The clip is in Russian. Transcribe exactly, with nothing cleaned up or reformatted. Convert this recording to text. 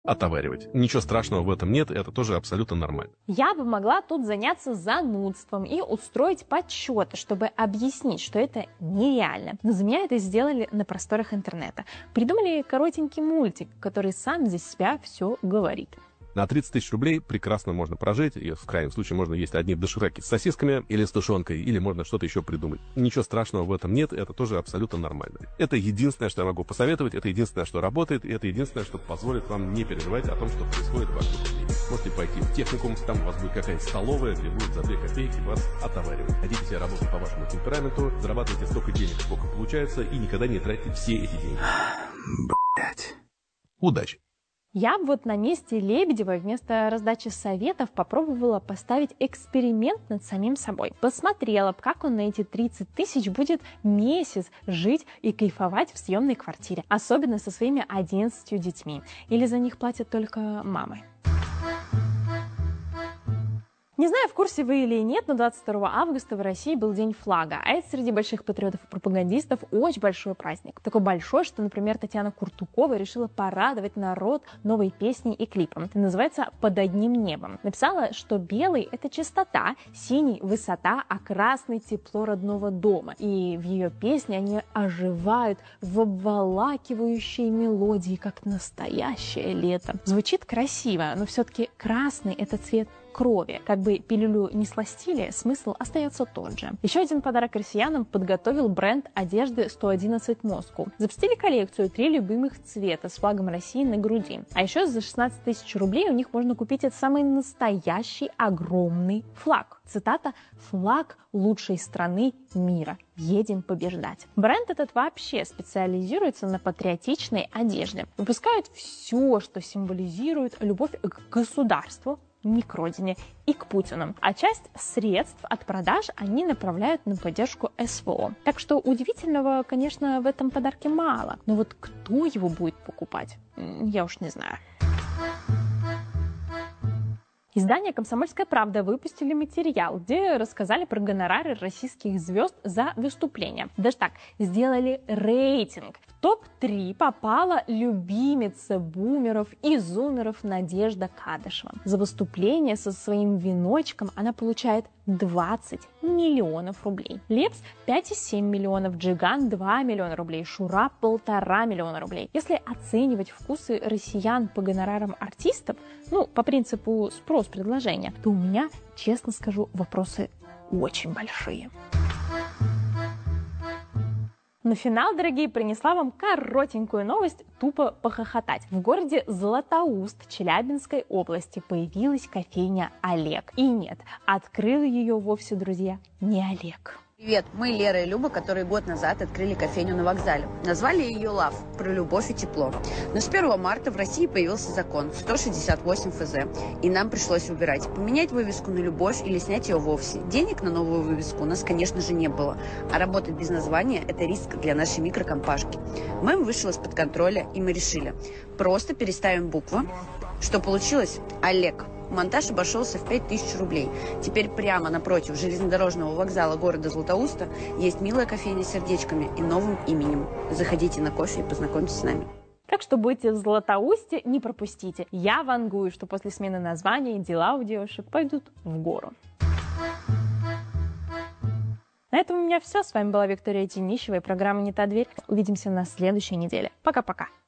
отоваривать. Ничего страшного в этом нет, это тоже абсолютно нормально. Я бы могла тут заняться занудством и устроить подсчеты, чтобы объяснить, что это нереально. Но за меня это сделали на просторах интернета. Придумали коротенький мультик, который сам за себя все говорит. На тридцать тысяч рублей прекрасно можно прожить, и в крайнем случае можно есть одни дошираки с сосисками или с тушенкой, или можно что-то еще придумать. Ничего страшного в этом нет, это тоже абсолютно нормально. Это единственное, что я могу посоветовать, это единственное, что работает, и это единственное, что позволит вам не переживать о том, что происходит вокруг. Можете пойти в техникум, там у вас будет какая-то столовая, где будут за две копейки вас отоваривать. Хотите себе работать по вашему темпераменту, зарабатывайте столько денег, сколько получается, и никогда не тратьте все эти деньги. Блять. Удачи! Я вот на месте Лебедевой вместо раздачи советов попробовала поставить эксперимент над самим собой. Посмотрела, как он на эти тридцать тысяч будет месяц жить и кайфовать в съемной квартире. Особенно со своими одиннадцатью детьми. Или за них платят только мамы. Не знаю, в курсе вы или нет, но двадцать второго августа в России был День флага, а это среди больших патриотов и пропагандистов очень большой праздник. Такой большой, что, например, Татьяна Куртукова решила порадовать народ новой песней и клипом. Это называется «Под одним небом». Написала, что белый — это чистота, синий — высота, а красный — тепло родного дома. И в ее песне они оживают в обволакивающей мелодии, как настоящее лето. Звучит красиво, но все-таки красный — это цвет крови. Как бы пилюлю не сластили, смысл остается тот же. Еще один подарок россиянам подготовил бренд одежды сто одиннадцать Moscow. Запустили коллекцию «Три любимых цвета» с флагом России на груди. А еще за шестнадцать тысяч рублей у них можно купить этот самый настоящий огромный флаг. Цитата: «Флаг лучшей страны мира. Едем побеждать». Бренд этот вообще специализируется на патриотичной одежде. Выпускают все, что символизирует любовь к государству, не к родине и к Путину. А часть средств от продаж они направляют на поддержку эс вэ о. Так что удивительного, конечно, в этом подарке мало. Но вот кто его будет покупать, я уж не знаю. Издание «Комсомольская правда» выпустили материал, где рассказали про гонорары российских звезд за выступления. Даже так, сделали рейтинг. В топ три попала любимица бумеров и зумеров Надежда Кадышева. За выступление со своим веночком она получает двадцать миллионов рублей. Лепс – пять и семь миллионов, Джиган – два миллиона рублей, Шура – полтора миллиона рублей. Если оценивать вкусы россиян по гонорарам артистов, ну, по принципу спрос-предложения, то у меня, честно скажу, вопросы очень большие. На финал, дорогие, принесла вам коротенькую новость тупо похохотать. В городе Златоуст Челябинской области появилась кофейня «Олег». И нет, открыл ее вовсе, друзья, не Олег. Привет, мы Лера и Люба, которые год назад открыли кофейню на вокзале. Назвали ее «Лав» – про любовь и тепло. Но с первого марта в России появился закон сто шестьдесят восемь эф зэ, и нам пришлось выбирать – поменять вывеску на «Любовь» или снять ее вовсе. Денег на новую вывеску у нас, конечно же, не было, а работать без названия – это риск для нашей микрокомпашки. Мэм вышел из-под контроля, и мы решили – просто переставим буквы. Что получилось? «Олег». Монтаж обошелся в пять тысяч рублей. Теперь прямо напротив железнодорожного вокзала города Златоуста есть милая кофейня с сердечками и новым именем. Заходите на кофе и познакомьтесь с нами. Так что будете в Златоусте, не пропустите. Я вангую, что после смены названия дела у девушек пойдут в гору. На этом у меня все. С вами была Виктория Тинищева и программа «Не та дверь». Увидимся на следующей неделе. Пока-пока.